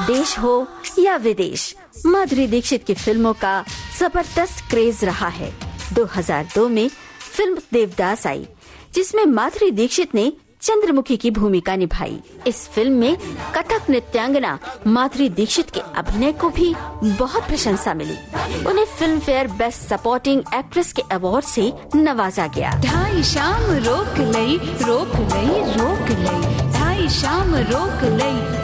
देश हो या विदेश, माधुरी दीक्षित की फिल्मों का जबरदस्त क्रेज रहा है। 2002 में फिल्म देवदास आई, जिसमें माधुरी दीक्षित ने चंद्रमुखी की भूमिका निभाई। इस फिल्म में कथक नृत्यांगना माधुरी दीक्षित के अभिनय को भी बहुत प्रशंसा मिली। उन्हें film fair best supporting actress के अवार्ड से नवाजा गया। ढाई शाम रोक लई, रोक लई, रोक लई, ढाई शाम रोक लई।